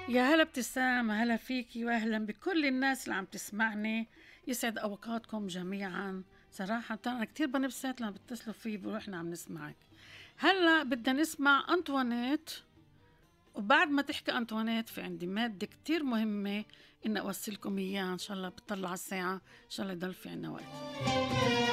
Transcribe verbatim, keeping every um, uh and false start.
يا هلا ابتسام، هلا فيكي واهلا بكل الناس اللي عم تسمعني. يسعد اوقاتكم جميعا. صراحة انا كتير بنبسط لما بتصلوا فيي بروحنا عم نسمعك. هلا بدنا نسمع انطوانيت، وبعد ما تحكي انطوانيت في عندي مادة كتير مهمة إن اوصلكم اياها. ان شاء الله بتطلع الساعة، ان شاء الله يضل في عنا وقت.